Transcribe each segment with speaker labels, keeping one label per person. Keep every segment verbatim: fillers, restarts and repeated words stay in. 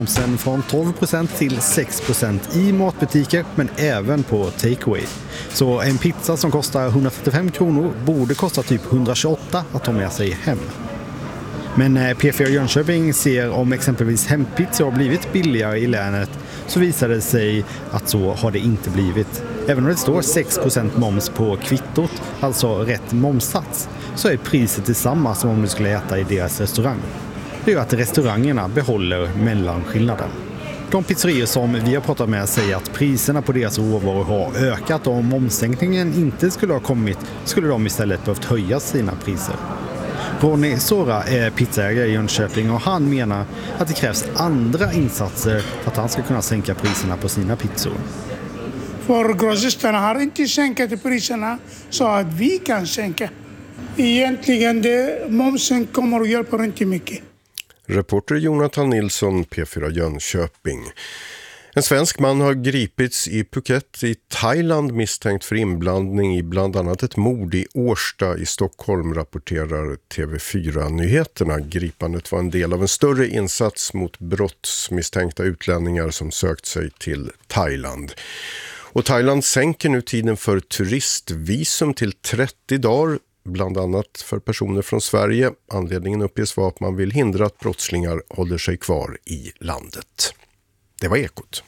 Speaker 1: Momsen från tolv procent till sex procent i matbutiker men även på takeaway. Så en pizza som kostar hundratrettiofem kronor borde kosta typ hundratjugoåtta att ta med sig hem. Men P fyra Jönköping ser om exempelvis hempizzor har blivit billigare i länet, så visar det sig att så har det inte blivit. Även om det står sex procent moms på kvittot, alltså rätt momssats, så är priset detsamma som om du skulle äta i deras restaurang. Det är att restaurangerna behåller mellanskillnaden. De pizzerior som vi har pratat med säger att priserna på deras råvaror har ökat, och om momssänkningen inte skulle ha kommit skulle de istället behövt höja sina priser. Ronny Sora är pizzaägare i Jönköping och han menar att det krävs andra insatser för att han ska kunna sänka priserna på sina pizzor.
Speaker 2: För grossisterna har inte sänkt priserna så att vi kan sänka. Egentligen det, momsen kommer att hjälpa inte mycket.
Speaker 3: Reporter Jonathan Nilsson, P fyra Jönköping. En svensk man har gripits i Phuket i Thailand misstänkt för inblandning i bland annat ett mord i Årsta i Stockholm, rapporterar T V fyra-nyheterna. Gripandet var en del av en större insats mot brottsmisstänkta utlänningar som sökt sig till Thailand. Och Thailand sänker nu tiden för turistvisum till trettio dagar, bland annat för personer från Sverige. Anledningen uppges vara att man vill hindra att brottslingar håller sig kvar i landet. Det var Ekot.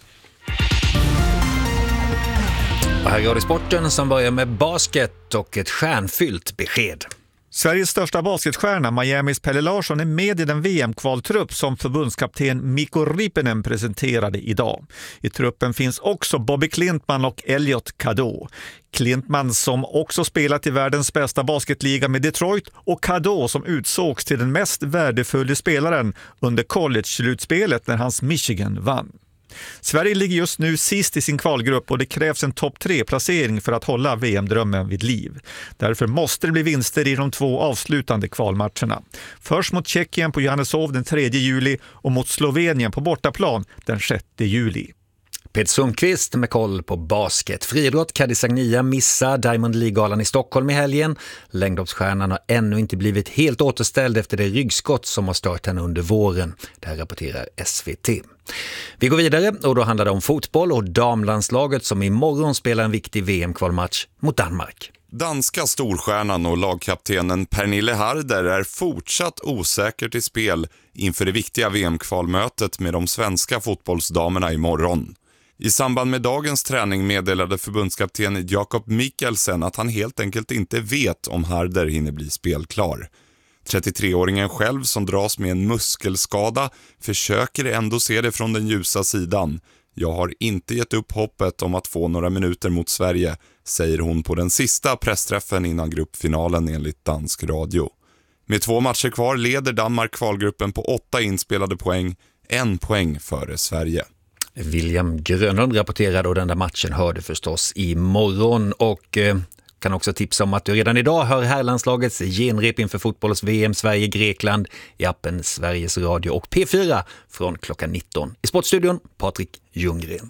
Speaker 4: Och här går det sporten som börjar med basket och ett stjärnfyllt besked.
Speaker 5: Sveriges största basketstjärna, Miamis Pelle Larsson, är med i den V M-kvaltrupp som förbundskapten Mikko Rippinen presenterade idag. I truppen finns också Bobby Klintman och Elliot Cadeau. Klintman som också spelat i världens bästa basketliga med Detroit, och Cadeau som utsågs till den mest värdefulla spelaren under college-slutspelet när hans Michigan vann. Sverige ligger just nu sist i sin kvalgrupp och det krävs en topp tre-placering för att hålla V M-drömmen vid liv. Därför måste det bli vinster i de två avslutande kvalmatcherna. Först mot Tjeckien på Johanneshov den tredje juli och mot Slovenien på bortaplan den sjätte juli.
Speaker 4: Peter Sundqvist med koll på basket. Friidrott, Cadiz Agnia missar Diamond League-galan i Stockholm i helgen. Längdhoppsstjärnan har ännu inte blivit helt återställd efter det ryggskott som har stört henne under våren. Det här rapporterar S V T. Vi går vidare och då handlar det om fotboll och damlandslaget som imorgon spelar en viktig V M-kvalmatch mot Danmark.
Speaker 6: Danska storstjärnan och lagkaptenen Pernille Harder är fortsatt osäker till spel inför det viktiga V M-kvalmötet med de svenska fotbollsdamerna imorgon. I samband med dagens träning meddelade förbundskapten Jakob Mikkelsen att han helt enkelt inte vet om Harder hinner bli spelklar. trettiotre-åringen själv, som dras med en muskelskada, försöker ändå se det från den ljusa sidan. Jag har inte gett upp hoppet om att få några minuter mot Sverige, säger hon på den sista pressträffen innan gruppfinalen enligt dansk radio. Med två matcher kvar leder Danmark kvalgruppen på åtta inspelade poäng, en poäng före Sverige.
Speaker 4: William Grönlund rapporterade och den där matchen hörde förstås imorgon, och eh, kan också tipsa om att du redan idag hör herrlandslagets genrep inför fotbolls V M Sverige-Grekland i appen Sveriges Radio och P fyra från klockan nitton. I Sportstudion, Patrik Ljunggren.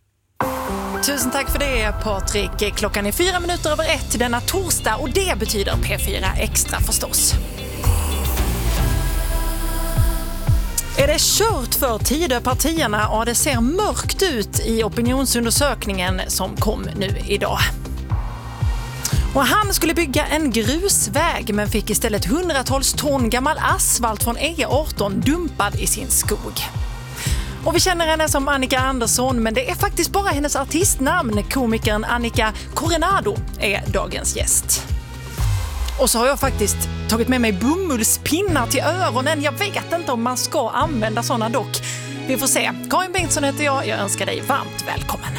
Speaker 7: Tusen tack för det, Patrik. Klockan är fyra minuter över ett denna torsdag och det betyder P fyra Extra förstås. Är det kört för Tidöpartierna? Ja, det ser mörkt ut i opinionsundersökningen som kom nu idag. Och han skulle bygga en grusväg men fick istället hundratals ton gammal asfalt från E arton dumpad i sin skog. Och vi känner henne som Annika Andersson, men det är faktiskt bara hennes artistnamn. Komikern Annika Coronado är dagens gäst. Och så har jag faktiskt tagit med mig bomullspinnar till öronen. Jag vet inte om man ska använda sådana dock. Vi får se. Karin Bengtsson heter jag. Jag önskar dig varmt välkommen.